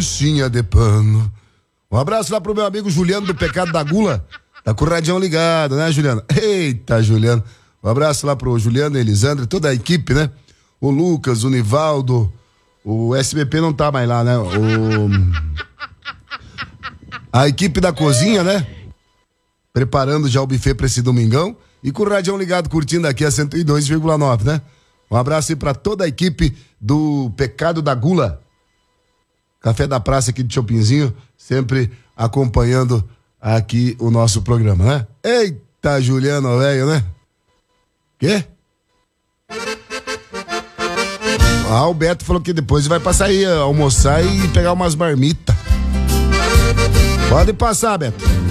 Fichinha de pano. Um abraço lá pro meu amigo Juliano do Pecado da Gula. Tá com o radião ligado, né, Juliano? Eita, Juliano. Um abraço lá pro Juliano, Elisandro, toda a equipe, né? O Lucas, o Nivaldo, o SBP não tá mais lá, né? A equipe da cozinha, né? Preparando já o buffet pra esse domingão. E com o radião ligado, curtindo aqui a 102,9, né? Um abraço aí pra toda a equipe do Pecado da Gula. Café da Praça aqui de Chopinzinho, sempre acompanhando aqui o nosso programa, né? Eita, Juliano, velho, né? Quê? O Beto falou que depois vai passar aí almoçar e pegar umas marmitas. Pode passar, Beto.